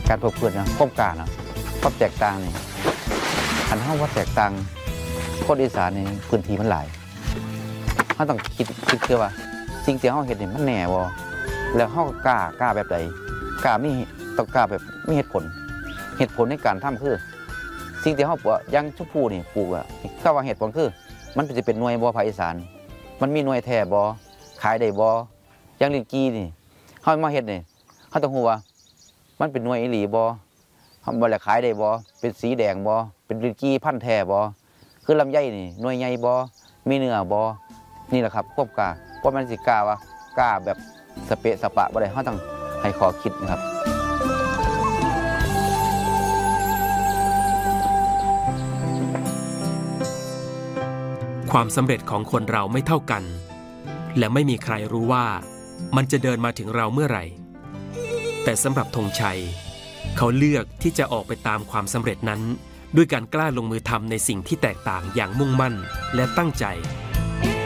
การประพฤตินะความกล้านะความแตกต่างนี่อันเฮาว่าแตกต่างคนอีสานนี่พื้นที่มันหลายเฮาต้องคิดคือว่าสิ่งที่เฮาเฮ็ดนี่มันแน่บ่แล้วเฮาก็กล้าแบบใดกล้ามีต้องกล้าแบบมีเหตุผลในการทำคือสิ่งที่เฮาปลูกอย่างชมพู่นี่ปลูกอ่ะก็ว่าเหตุผลคือมันจะเป็นหน่วยบ่ภาคอีสานมันมีหน่วยแท้บ่ขายได้บ่อย่างลิ้นจี่นี่เฮามาเฮ็ดนี่เฮาต้องรู้ว่ามันเป็นหน่วยอีหลีบ่เฮาบ่ได้ขายได้บ่เป็นสีแดงบ่เป็นลิ้นจี่พันธุ์แท้บ่คือลำไยนี่หน่วยใหญ่บ่มีเนื้อบ่นี่แหละครับความกล้าเพราะมันสิกล้าว่ากล้าแบบสเปะสปะบ่ได้เฮาต้องให้ข้อคิดนะครับความสำเร็จของคนเราไม่เท่ากันและไม่มีใครรู้ว่ามันจะเดินมาถึงเราเมื่อไหร่แต่สำหรับธงชัยเขาเลือกที่จะออกไปตามความสำเร็จนั้นด้วยการกล้าลงมือทำในสิ่งที่แตกต่างอย่างมุ่งมั่นและตั้งใจ